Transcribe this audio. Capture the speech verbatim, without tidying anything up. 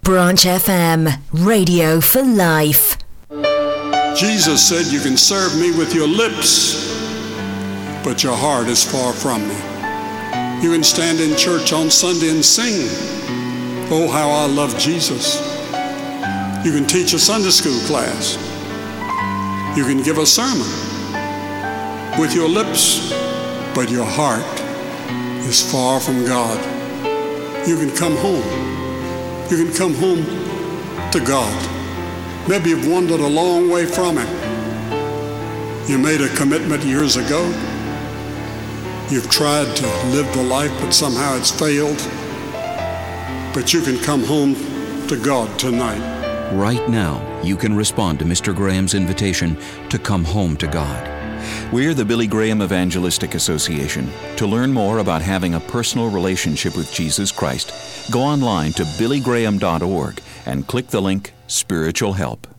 Branch F M, radio for life. Jesus said, you can serve me with your lips, but your heart is far from me. You can stand in church on Sunday and sing, oh, how I love Jesus. You can teach a Sunday school class. You can give a sermon with your lips, but your heart is far from God. You can come home. You can come home to God. Maybe you've wandered a long way from Him. You made a commitment years ago. You've tried to live the life, but somehow it's failed. But you can come home to God tonight. Right now, you can respond to Mister Graham's invitation to come home to God. We're the Billy Graham Evangelistic Association. To learn more about having a personal relationship with Jesus Christ, go online to billy graham dot org and click the link Spiritual Help.